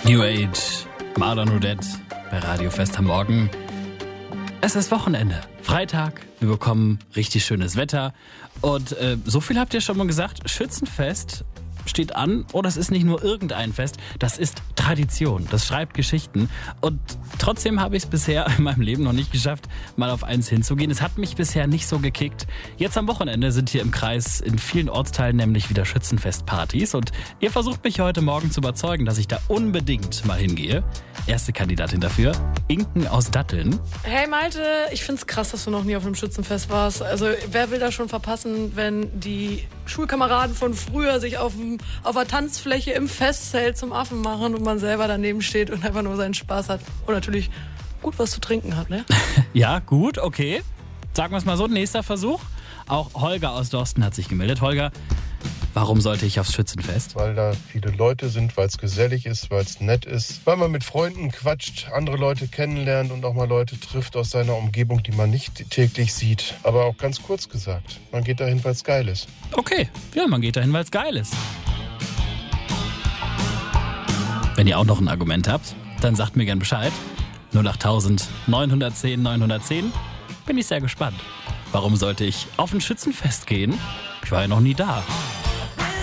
New Age, Marlon Odette bei Radio Fest am Morgen. Es ist Wochenende, Freitag, wir bekommen richtig schönes Wetter und so viel habt ihr schon mal gesagt, Schützenfest steht an und es ist nicht nur irgendein Fest, das ist Tradition, das schreibt Geschichten und trotzdem habe ich es bisher in meinem Leben noch nicht geschafft, mal auf eins hinzugehen. Es hat mich bisher nicht so gekickt. Jetzt am Wochenende sind hier im Kreis in vielen Ortsteilen nämlich wieder Schützenfestpartys und ihr versucht mich heute Morgen zu überzeugen, dass ich da unbedingt mal hingehe. Erste Kandidatin dafür, Inken aus Datteln. Hey Malte, ich find's krass, dass du noch nie auf einem Schützenfest warst. Also wer will das schon verpassen, wenn die Schulkameraden von früher sich auf der Tanzfläche im Festzelt zum Affen machen und man selber daneben steht und einfach nur seinen Spaß hat und natürlich gut was zu trinken hat, ne? Ja, gut, okay. Sagen wir es mal so, nächster Versuch. Auch Holger aus Dorsten hat sich gemeldet. Holger, warum sollte ich aufs Schützenfest? Weil da viele Leute sind, weil es gesellig ist, weil es nett ist, weil man mit Freunden quatscht, andere Leute kennenlernt und auch mal Leute trifft aus seiner Umgebung, die man nicht täglich sieht. Aber auch ganz kurz gesagt, man geht dahin, weil es geil ist. Okay, ja, man geht dahin, weil es geil ist. Wenn ihr auch noch ein Argument habt, dann sagt mir gern Bescheid. 08000 910 910. Bin ich sehr gespannt. Warum sollte ich auf ein Schützenfest gehen? Ich war ja noch nie da.